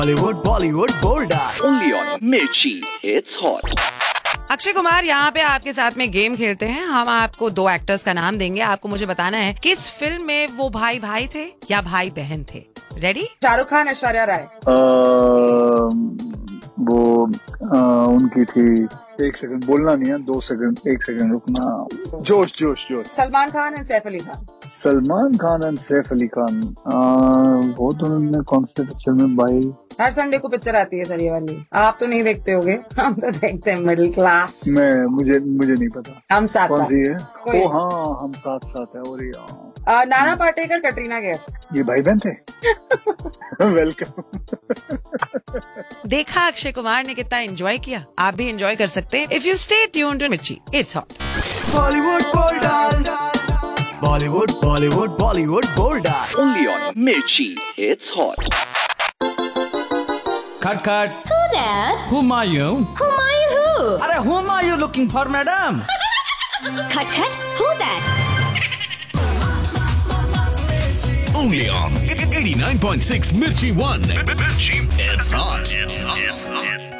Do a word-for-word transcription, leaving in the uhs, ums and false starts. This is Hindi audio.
Bollywood Bollywood bold Only on Mirchi. It's hot. Akshay Kumar यहाँ पे आपके साथ में गेम खेलते हैं। हम आपको दो एक्टर्स का नाम देंगे, आपको मुझे बताना है कि इस फिल्म में वो भाई भाई थे या भाई बहन थे। रेडी? शाहरुख खान, ऐश्वर्या राय। वो आ, उनकी थी। एक सेकंड बोलना नहीं है, दो सेकंड, एक सेकंड रुकना। जोश जोश जोश। सलमान खान एंड सैफ अली खान। सलमान खान एंड सैफ अली खान। आ, वो तो उन्होंने कौन से पिक्चर में भाई? हर संडे को पिक्चर आती है सर ये वाली। आप तो नहीं देखते होगे, हम तो देखते हैं मिडिल क्लास। मैं मुझे मुझे नहीं पता हम साथ कौन साथ। सी है। कोई- ओ हाँ, हम साथ साथ है। और ये आ, नाना पाटेकर, कटरीना कैफ। ये भाई बहन थे। वेलकम। देखा अक्षय कुमार ने कितना एंजॉय किया, आप भी एंजॉय कर सकते हैं if you stay tuned to मिर्ची। It's hot. Bollywood bold Bollywood Bollywood Bollywood bold Only on Mirchi. It's hot. Cut, cut. Who there? Whom are you? Whom are you who? अरे whom are you looking for, madam? Cut, cut. Who that? Only on eighty-nine point six Mirchi One. Mirchi. It's hot.